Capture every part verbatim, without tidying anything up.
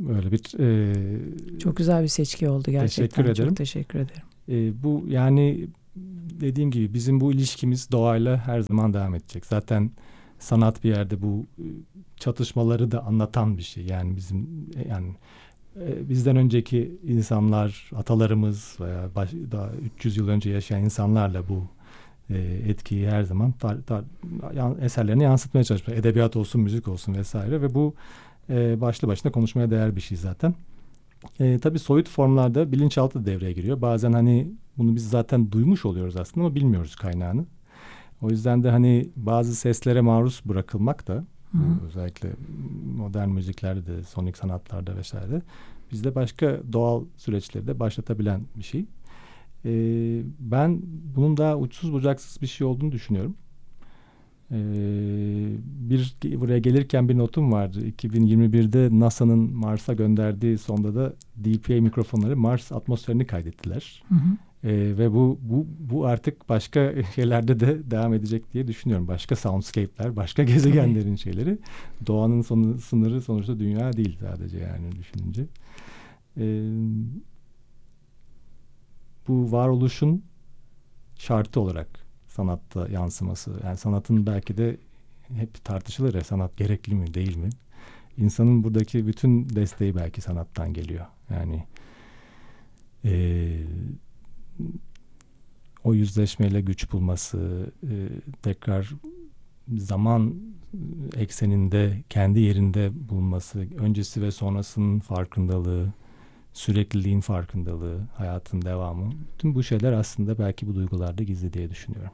Öyle bir e, çok güzel bir seçki oldu gerçekten. Teşekkür ederim. Çok teşekkür ederim. E, bu yani dediğim gibi bizim bu ilişkimiz doğayla her zaman devam edecek. Zaten sanat bir yerde bu çatışmaları da anlatan bir şey. Yani bizim yani e, bizden önceki insanlar, atalarımız veya baş, daha üç yüz yıl önce yaşayan insanlarla bu e, etkiyi her zaman tar, tar, yan, eserlerini yansıtmaya çalışıyor. Edebiyat olsun, müzik olsun vesaire ve bu e, başlı başına konuşmaya değer bir şey zaten. E, tabii soyut formlarda bilinçaltı da devreye giriyor. Bazen hani bunu biz zaten duymuş oluyoruz aslında ama bilmiyoruz kaynağını. O yüzden de hani bazı seslere maruz bırakılmak da Hı hı. özellikle modern müziklerde de, sonik sanatlarda vesaire bizde başka doğal süreçleri de başlatabilen bir şey. Ee, ben bunun daha uçsuz bucaksız bir şey olduğunu düşünüyorum. Ee, bir buraya gelirken bir notum vardı. iki bin yirmi birde NASA'nın Mars'a gönderdiği sonda da D P A mikrofonları Mars atmosferini kaydettiler. Hı hı. Ee, ve bu bu bu artık başka şeylerde de devam edecek diye düşünüyorum. Başka soundscape'ler, başka gezegenlerin Tabii. şeyleri. Doğanın sonu, sınırı sonuçta dünya değil sadece yani düşününce. Ee, bu varoluşun şartı olarak sanatta yansıması. Yani sanatın belki de hep tartışılır ya, sanat gerekli mi değil mi? İnsanın buradaki bütün desteği belki sanattan geliyor. Yani eee o yüzleşmeyle güç bulması, e, tekrar zaman ekseninde kendi yerinde bulunması, öncesi ve sonrasının farkındalığı, sürekliliğin farkındalığı, hayatın devamı. Tüm bu şeyler aslında belki bu duygularda gizli diye düşünüyorum.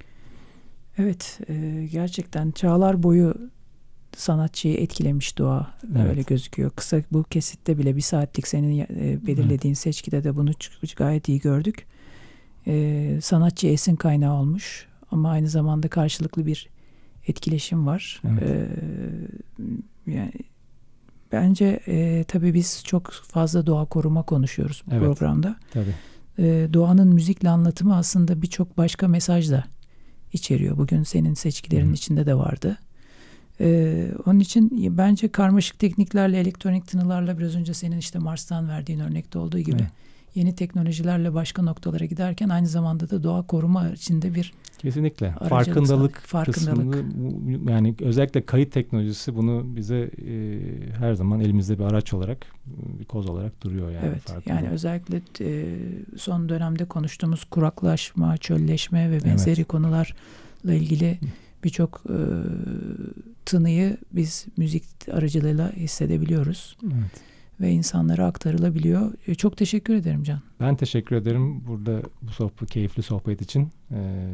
Evet, e, gerçekten çağlar boyu sanatçıyı etkilemiş doğa. Evet. Öyle gözüküyor. Kısa bu kesitte bile bir saatlik senin e, belirlediğin evet. seçkide de bunu gayet iyi gördük. Ee, sanatçı esin kaynağı olmuş ama aynı zamanda karşılıklı bir etkileşim var. Evet. Ee, yani bence e, tabii biz çok fazla doğa koruma konuşuyoruz bu evet. programda. Tabii. Ee, doğanın müzikle anlatımı aslında birçok başka mesaj da içeriyor. Bugün senin seçkilerin Hı. içinde de vardı. Ee, onun için bence karmaşık tekniklerle, elektronik tınılarla, biraz önce senin işte Mars'tan verdiğin örnekte olduğu gibi evet. yeni teknolojilerle başka noktalara giderken aynı zamanda da doğa koruma içinde bir kesinlikle farkındalık, farkındalık kısmını, yani özellikle kayıt teknolojisi bunu bize e, her zaman elimizde bir araç olarak, bir koz olarak duruyor yani. Evet, yani özellikle e, son dönemde konuştuğumuz kuraklaşma, çölleşme ve benzeri evet. konularla ilgili birçok e, tınıyı biz müzik aracılığıyla hissedebiliyoruz. Evet. Ve insanlara aktarılabiliyor. E, çok teşekkür ederim Can. Ben teşekkür ederim burada bu sohbet, keyifli sohbet için. Ee,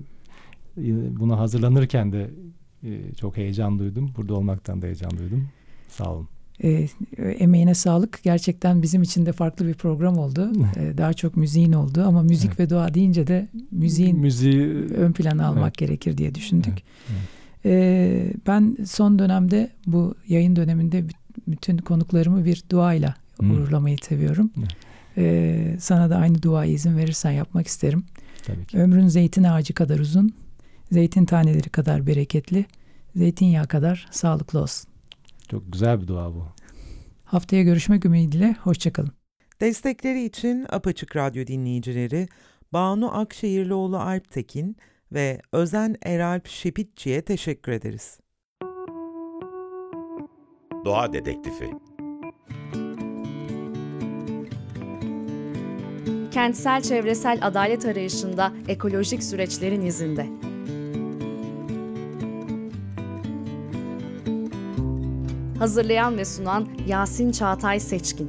buna hazırlanırken de e, çok heyecan duydum. Burada olmaktan da heyecan duydum. Sağ olun. E, emeğine sağlık. Gerçekten bizim için de farklı bir program oldu. e, daha çok müziğin oldu ama müzik evet. ve doğa deyince de müziğin Müziği, ön plana almak evet. gerekir diye düşündük. Evet. Evet. E, ben son dönemde bu yayın döneminde bütün konuklarımı bir duayla hmm. uğurlamayı seviyorum. Hmm. Ee, sana da aynı duayı izin verirsen yapmak isterim. Tabii ki. Ömrün zeytin ağacı kadar uzun, zeytin taneleri kadar bereketli, zeytinyağı kadar sağlıklı olsun. Çok güzel bir dua bu. Haftaya görüşmek ümidiyle, hoşçakalın. Destekleri için Apaçık Radyo dinleyicileri Banu Akşehirlioğlu Alptekin ve Özen Eralp Şepitçi'ye teşekkür ederiz. Doğa Dedektifi. Kentsel çevresel adalet arayışında ekolojik süreçlerin izinde. Hazırlayan ve sunan Yasin Çağatay Seçkin.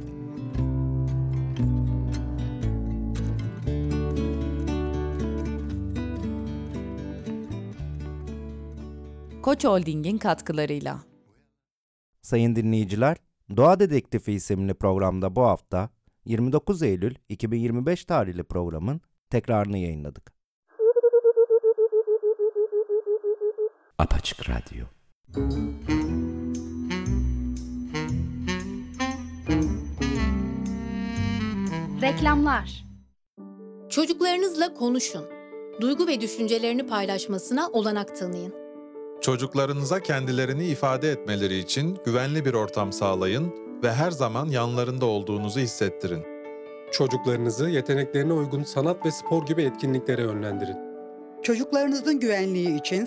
Koç Holding'in katkılarıyla. Sayın dinleyiciler, Doğa Dedektifi isimli programda bu hafta yirmi dokuz Eylül iki bin yirmi beş tarihli programın tekrarını yayınladık. Apaçık Radyo. Reklamlar. Çocuklarınızla konuşun. Duygu ve düşüncelerini paylaşmasına olanak tanıyın. Çocuklarınıza kendilerini ifade etmeleri için güvenli bir ortam sağlayın ve her zaman yanlarında olduğunuzu hissettirin. Çocuklarınızı yeteneklerine uygun sanat ve spor gibi etkinliklere yönlendirin. Çocuklarınızın güvenliği için